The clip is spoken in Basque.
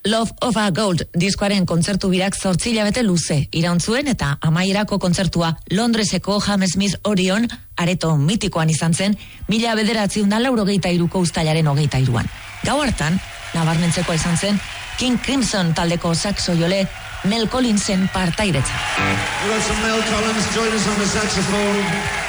Love of a Gold diskoaren kontzertu birak 8 hilabete luze iraun zuen eta amaierako kontzertua Londreseko Hammersmith Orion areto mitikoan izan zen 1983ko uztailaren 23an. Gau hartan, nabarmentzekoa izan zen King Crimson taldeko saxojole Mel Collinsen partairetza. Mel Collins, join us on the saxophone.